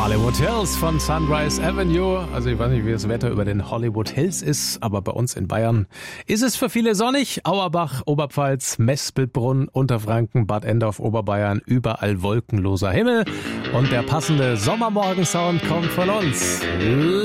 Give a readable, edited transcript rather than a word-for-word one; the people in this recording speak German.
Hollywood Hills von Sunrise Avenue. Also ich weiß nicht, wie das Wetter über den Hollywood Hills ist, aber bei uns in Bayern ist es für viele sonnig. Auerbach, Oberpfalz, Mespelbrunn, Unterfranken, Bad Endorf, Oberbayern, überall wolkenloser Himmel. Und der passende Sommermorgensound kommt von uns.